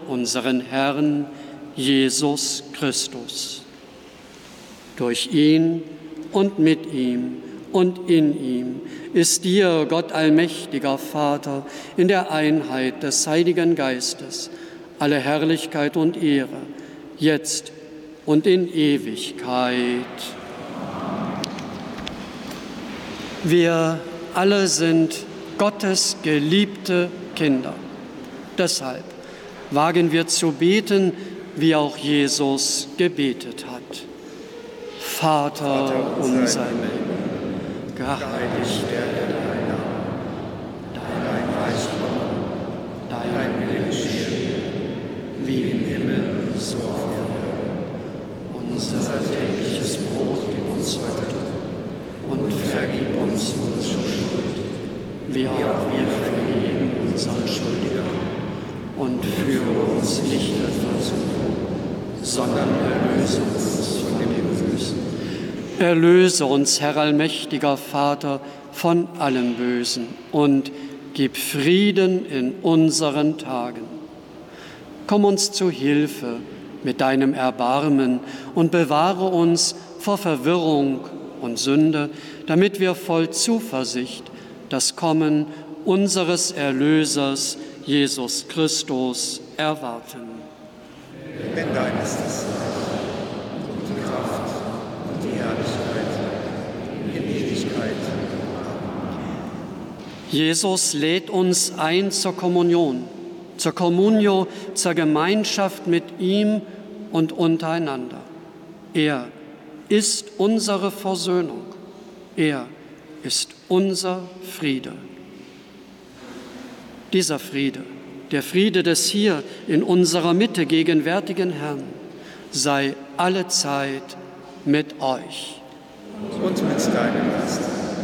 unseren Herrn Jesus Christus. Durch ihn und mit ihm und in ihm ist dir, Gott allmächtiger Vater, in der Einheit des Heiligen Geistes alle Herrlichkeit und Ehre, jetzt und in Ewigkeit. Wir alle sind Gottes geliebte Kinder. Deshalb wagen wir zu beten, wie auch Jesus gebetet hat. Vater unser im Himmel, geheiligt werde dein Name, dein Reich komme, dein Wille geschehe, wie im Himmel, so auf Erden. Unser tägliches Brot gib uns heute und vergib uns unsere Schuld, wie auch wir vergeben unseren Schuldigern. Und führe uns nicht in Versuchung, sondern erlöse uns von dem Bösen. Erlöse uns, Herr allmächtiger Vater, von allem Bösen und gib Frieden in unseren Tagen. Komm uns zu Hilfe mit deinem Erbarmen und bewahre uns vor Verwirrung und Sünde, damit wir voll Zuversicht das Kommen unseres Erlösers Jesus Christus erwarten. Denn dein ist das Reich und die Kraft und die Herrlichkeit in Ewigkeit. Jesus lädt uns ein zur Kommunion, zur Communio, zur Gemeinschaft mit ihm und untereinander. Er ist unsere Versöhnung. Er ist unser Friede. Dieser Friede, der Friede des hier in unserer Mitte gegenwärtigen Herrn, sei allezeit mit euch. Und mit deinem Geist.